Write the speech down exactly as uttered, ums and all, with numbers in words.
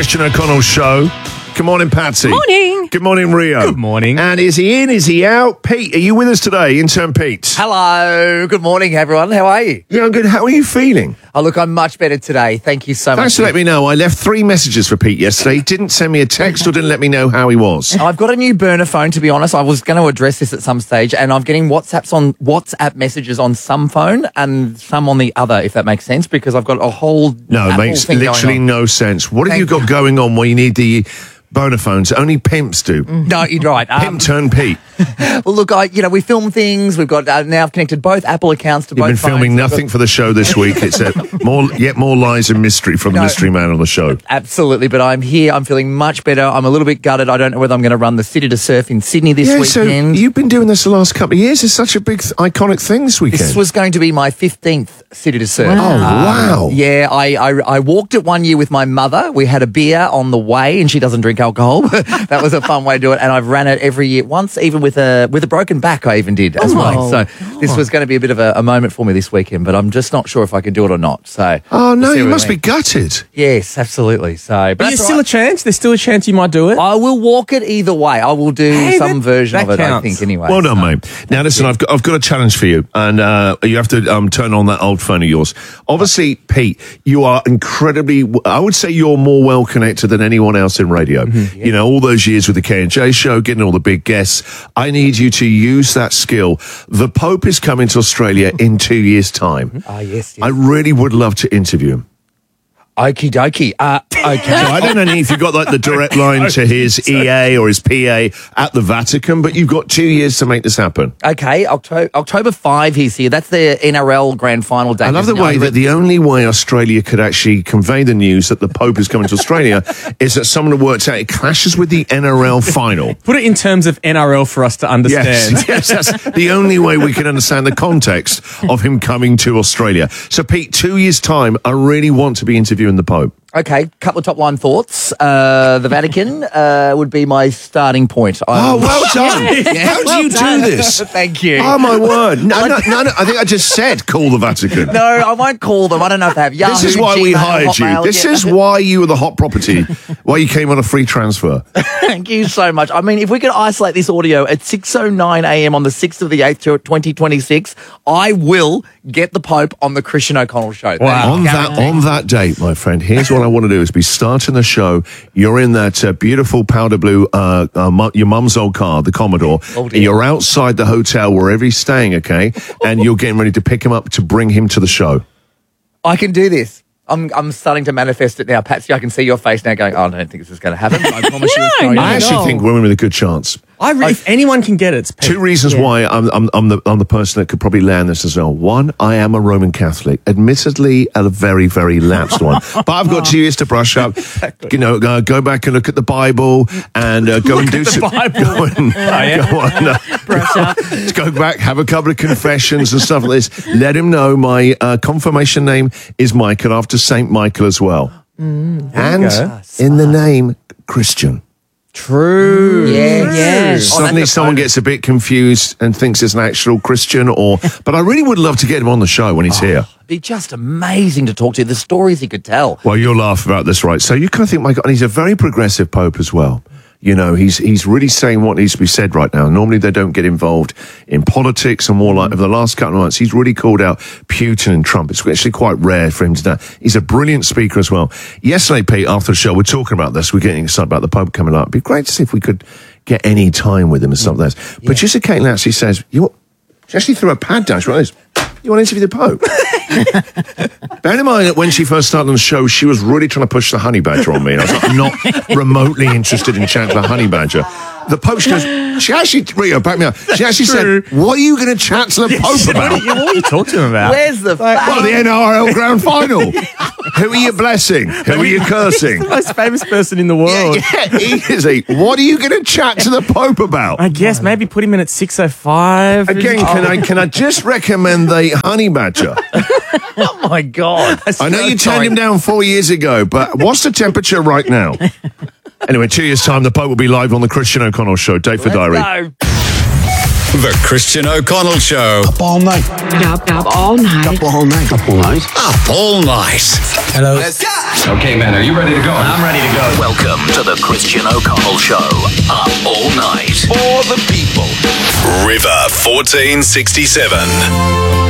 Christian O'Connell Show. Good morning, Patsy. Morning. Good morning, Rio. Good morning. And is he in? Is he out? Pete, are you with us today, intern Pete? Hello. Good morning, everyone. How are you? Yeah, I'm good. How are you feeling? Oh, look, I'm much better today. Thank you so Thanks much. for letting me know. I left three messages for Pete yesterday. He didn't send me a text or didn't let me know how he was. I've got a new burner phone, to be honest. I was going to address this at some stage, and I'm getting WhatsApps on WhatsApp messages on some phone and some on the other, if that makes sense, because I've got a whole No, it Apple makes thing going literally on. no sense. What have Thank you got you. going on where you need the boner phones? Only pimps do. No, you're right. Um, Pimp turn Pete. well, look, I, you know, we film things. We've got uh, now I've connected both Apple accounts to You've both been filming phones. nothing for the show this week. It's a, more, yet more lies and mystery from the No. mystery man on the show. Absolutely, but I'm here. I'm feeling much better. I'm a little bit gutted. I don't know whether I'm going to run the City to Surf in Sydney this Yeah, so weekend. you've been doing this the last couple of years. It's such a big, th- iconic thing this weekend. This was going to be my fifteenth City to Surf. Oh, wow. Yeah, I, I I walked it one year with my mother. We had a beer on the way, and she doesn't drink alcohol. That was a fun way to do it, and I've ran it every year. Once, even with a with a broken back, I even did as well. So this was going to be a bit of a, a moment for me this weekend, but I'm just not sure if I can do it or not. So Oh, no, we'll see you what must I be mean. gutted. Yes, absolutely. So, but But there's that's still all a right. chance. There's still a chance you might do it. I will walk it either way. I will do Hey, some that- version that of it. I counts. think anyway. Well done, mate. Now, listen, I've got, I've got a challenge for you, and uh, you have to um, turn on that old phone of yours. Obviously, Pete, you are incredibly, I would say you're more well connected than anyone else in radio. You know, all those years with the K and J show, getting all the big guests. I need you to use that skill. The Pope is coming to Australia in two years' time. Ah, yes, yes. I really would love to interview him. Okie dokie. Uh, okay. So I don't know if you've got like the direct line to his E A or his P A at the Vatican, but you've got two years to make this happen. Okay, October October five. He's here. That's the N R L grand final date. I love the isn't it? way that the only way Australia could actually convey the news that the Pope is coming to Australia is that someone worked out it clashes with the N R L final. Put it in terms of N R L for us to understand. Yes, yes, that's the only way we can understand the context of him coming to Australia. So, Pete, two years' time, I really want to be interviewing the Pope. Okay, couple of top line thoughts. Uh, the Vatican uh, would be my starting point. Oh, I'm- well done. How do you do this? Thank you. Oh, my word. No, no, no, no, I think I just said call the Vatican. No, I won't call them. I don't know if they have Yahoo. This is why we Gmail, hired you. Hotmail. This Yeah. is why you were the hot property, why you came on a free transfer. Thank you so much. I mean, if we could isolate this audio at six oh nine a.m. on the sixth of the eighth, twenty twenty-six, I will get the Pope on the Christian O'Connell Show. Wow. On that on that date, my friend, here's what I want to do is be starting the show. You're in that uh, beautiful powder blue, uh, uh, mu- your mum's old car, the Commodore. Oh, dear. You're outside the hotel wherever he's staying, okay? And you're getting ready to pick him up to bring him to the show. I can do this. I'm I'm starting to manifest it now. Patsy, I can see your face now going, oh, I don't think this is going to happen. But I promise you it's No, going no, to I happen. actually no. think women with a good chance. I re- if anyone can get it, it's Pete. Two reasons why I'm, I'm, I'm, the, I'm the person that could probably land this as well. One, I am a Roman Catholic, admittedly a very, very lapsed one. But I've got two years to brush up. You know, uh, go back and look at the Bible and uh, go and do some. Bible. Go, and, yeah. go, on, uh, Brush up. go back, have a couple of confessions and stuff like this. Let him know my uh, confirmation name is Michael after Saint Michael as well. and go. in the name, Christian. True. Yes. Yes. Oh, Suddenly that's a someone bonus. gets a bit confused and thinks it's an actual Christian or, but I really would love to get him on the show when he's here. It'd be just amazing to talk to. The stories he could tell. Well, you'll laugh about this, right? So you kind of think, my God, and he's a very progressive Pope as well. You know, he's he's really saying what needs to be said right now. Normally they don't get involved in politics and more like over the last couple of months, he's really called out Putin and Trump. It's actually quite rare for him to do. He's a brilliant speaker as well. Yesterday, Pete, after the show, we're talking about this. We're getting excited about the Pope coming up. It'd be great to see if we could get any time with him and stuff like that. But just as Caitlin actually says, you want, she actually threw a pad down. She went like this. You want to interview the Pope? Bear in mind that when she first started on the show, she was really trying to push the honey badger on me. And I was like, I'm not remotely interested in chatting to the honey badger. The Pope, she goes, she actually, Rio, back me up. She actually True. said, what are you going to chat to the Pope about? What are you talking to him about? Where's the fact? Well, the N R L Grand Final. Who are you blessing? Who are you cursing? Most famous person in the world. Yeah, yeah, he is he. What are you going to chat to the Pope about? I guess maybe put him in at six oh five. Again, can I can I just recommend the honey badger? Oh my God. I know you turned him down four years ago, but what's the temperature right now? Anyway, two years' time, the Pope will be live on the Christian O'Connell Show. Date for Let's diary. go. The Christian O'Connell Show. Up all night. Up, up all night. Up all night. Up all night. Up all night. Hello. Let's go. Okay, man, are you ready to go? I'm ready to go. Welcome to the Christian O'Connell Show. Up all night. For the people. River fourteen sixty-seven.